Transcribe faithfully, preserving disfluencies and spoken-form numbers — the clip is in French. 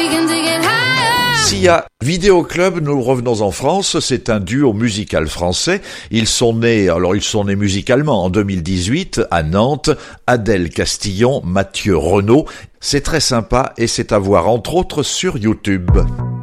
Sia, Vidéo Club, nous revenons en France, c'est un duo musical français. Ils sont nés, alors ils sont nés musicalement en deux mille dix-huit à Nantes, Adèle Castillon, Mathieu Renaud. C'est très sympa et c'est à voir entre autres sur YouTube.